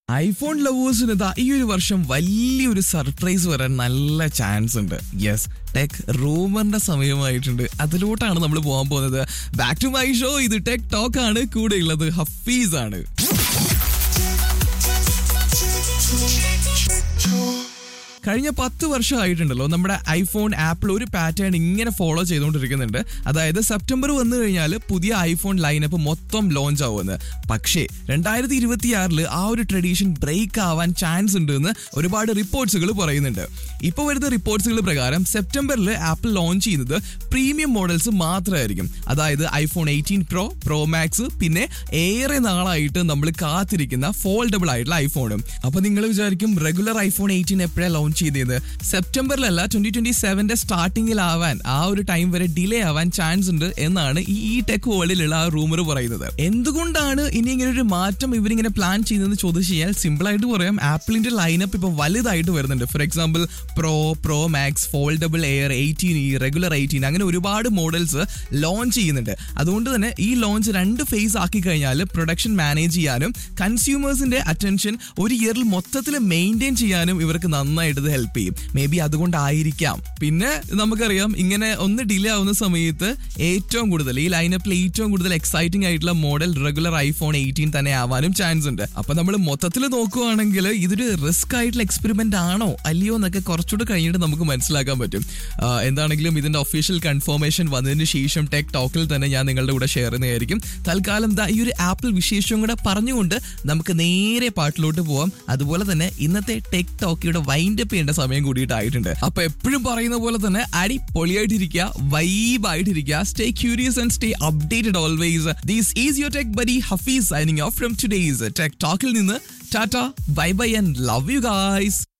IPhone ലവേഴ്സിന് ഇതാ ഈ ഒരു വർഷം വലിയൊരു സർപ്രൈസ് വരാൻ നല്ല ചാൻസ് ഉണ്ട്. യെസ്, ടെക് റൂമറിന്റെ സമയമായിട്ടുണ്ട്. അതിലോട്ടാണ് നമ്മൾ പോകാൻ പോകുന്നത്. Back to my show. ഇത് ടെക് ടോക്ക് ആണ്. കൂടെയുള്ളത് ഹഫീസ് ആണ്. കഴിഞ്ഞ 10 വർഷമായിട്ടുണ്ടല്ലോ നമ്മുടെ ഐഫോൺ ആപ്പിൾ ഒരു പാറ്റേൺ ഇങ്ങനെ ഫോളോ ചെയ്തുകൊണ്ടിരിക്കുന്നുണ്ട്. അതായത് സെപ്റ്റംബർ വന്നു കഴിഞ്ഞാൽ പുതിയ ഐഫോൺ ലൈനപ്പ് മൊത്തം ലോഞ്ച് ആവുമെന്ന്. പക്ഷേ 2026 ആ ഒരു ട്രഡീഷൻ ബ്രേക്ക് ആവാൻ ചാൻസ് ഉണ്ട് എന്ന് ഒരുപാട് റിപ്പോർട്ട്സുകൾ പറയുന്നുണ്ട്. ഇപ്പോൾ വരുന്ന റിപ്പോർട്ട്സുകൾ പ്രകാരം സെപ്റ്റംബറിൽ ആപ്പിൾ ലോഞ്ച് ചെയ്യുന്നത് പ്രീമിയം മോഡൽസ് മാത്രമായിരിക്കും. അതായത് ഐഫോൺ 18 പ്രോ, പ്രോ മാക്സ്, പിന്നെ ഏറെ നാളായിട്ട് നമ്മൾ കാത്തിരിക്കുന്ന ഫോൾഡബിൾ ആയിട്ടുള്ള ഐഫോണും. അപ്പൊ നിങ്ങൾ വിചാരിക്കും റെഗുലർ ഐഫോൺ 18 എപ്പോഴാണ് ലോഞ്ച് ചെയ്തത്? സെപ്റ്റംബറിലല്ല, 2027 സ്റ്റാർട്ടിങ്ങിലാവാൻ ആ ഒരു ടൈം വരെ ഡിലേ ആവാൻ ചാൻസ് ഉണ്ട് എന്നാണ് ഈ ടെക് വേൾഡിലുള്ള ആ റൂമർ പറയുന്നത്. എന്തുകൊണ്ടാണ് ഇനി ഇങ്ങനെ ഒരു മാറ്റം ഇവരിങ്ങനെ പ്ലാൻ ചെയ്യുന്നതെന്ന് ചോദിച്ചു കഴിഞ്ഞാൽ സിമ്പിൾ ആയിട്ട് പറയാം, ആപ്പിളിന്റെ ലൈനപ്പ് ഇപ്പൊ വലുതായിട്ട് വരുന്നുണ്ട്. For example pro, pro max, foldable air, 18, regular 18, അങ്ങനെ ഒരുപാട് മോഡൽസ് ലോഞ്ച് ചെയ്യുന്നുണ്ട്. അതുകൊണ്ട് തന്നെ ഈ ലോഞ്ച് 2 ഫേസ് ആക്കി കഴിഞ്ഞാൽ പ്രൊഡക്ഷൻ മാനേജ് ചെയ്യാനും കൺസ്യൂമേഴ്സിന്റെ അറ്റൻഷൻ ഒരു ഇയറിൽ മൊത്തത്തിൽ മെയിൻറ്റെയിൻ ചെയ്യാനും ഇവർക്ക് നന്നായിട്ട് ഹെൽപ്പ് ചെയ്യും. മേ ബി അതുകൊണ്ടായിരിക്കാം. പിന്നെ നമുക്കറിയാം, ഇങ്ങനെ ഒന്ന് ഡിലേ ആവുന്ന സമയത്ത് ഏറ്റവും കൂടുതൽ ഈ ലൈനപ്പിൽ ഏറ്റവും കൂടുതൽ എക്സൈറ്റിംഗ് ആയിട്ടുള്ള മോഡൽ റെഗുലർ ഐഫോൺ 18 തന്നെ ആവാനും ചാൻസ് ഉണ്ട്. അപ്പൊ നമ്മൾ മൊത്തത്തിൽ നോക്കുവാണെങ്കിൽ ഇതൊരു റിസ്ക് ആയിട്ടുള്ള എക്സ്പെരിമെന്റ് ആണോ അല്ലയോ എന്നൊക്കെ കുറച്ചുകൂടെ കഴിഞ്ഞിട്ട് നമുക്ക് മനസ്സിലാക്കാൻ പറ്റും. എന്താണെങ്കിലും ഇതിന്റെ ഒഫീഷ്യൽ കൺഫർമേഷൻ വന്നതിന് ശേഷം ടെക് ടോക്കിൽ തന്നെ ഞാൻ നിങ്ങളുടെ കൂടെ ഷെയർ ചെയ്യുന്നതായിരിക്കും. തൽക്കാലം ഈ ഒരു ആപ്പിൾ വിശേഷം കൂടെ പറഞ്ഞുകൊണ്ട് നമുക്ക് നേരെ പാട്ടിലോട്ട് പോവാം. അതുപോലെ തന്നെ ഇന്നത്തെ ടെക് ടോക്കിയുടെ വൈൻഡ് അപ്പ് ചെയ്യേണ്ട സമയം കൂടിയിട്ടായിട്ടുണ്ട്. അപ്പൊ എപ്പോഴും പറയുന്ന പോലെ തന്നെ അടിപൊളിയായിട്ടിരിക്കുക, വൈബായിട്ടിരിക്കുക. Stay curious and stay updated always. This is your tech buddy Hafiz signing off from today's tech ടോക്കിൽ നിന്ന്. Tata, bye bye and love you guys.